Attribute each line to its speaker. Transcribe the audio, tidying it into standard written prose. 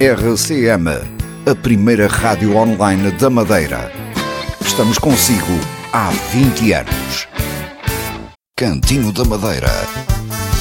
Speaker 1: RCM, a primeira rádio online da Madeira. Estamos consigo há 20 anos. Cantinho da Madeira